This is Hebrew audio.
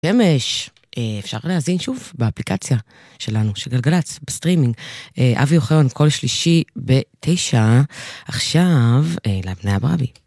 שמש, אפשר להזין שוב באפליקציה שלנו, של גלגלץ, בסטרימינג. אבי אוחיון, כל שלישי ב9, עכשיו לבני אברבי.